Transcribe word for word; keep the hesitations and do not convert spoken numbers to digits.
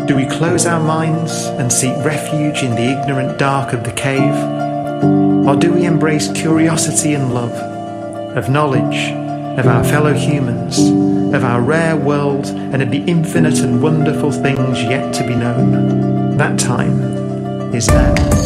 Do we close our minds and seek refuge in the ignorant dark of the cave? Or do we embrace curiosity and love, of knowledge, of our fellow humans, of our rare world, and of the infinite and wonderful things yet to be known? That time is now.